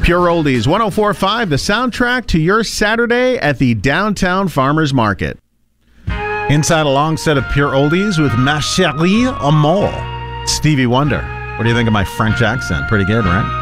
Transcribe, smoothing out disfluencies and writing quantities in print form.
Pure Oldies 104.5, the soundtrack to your Saturday at the Downtown Farmers Market. Inside a long set of Pure Oldies with Ma Chérie Amour, Stevie Wonder. What do you think of my French accent? Pretty good, right?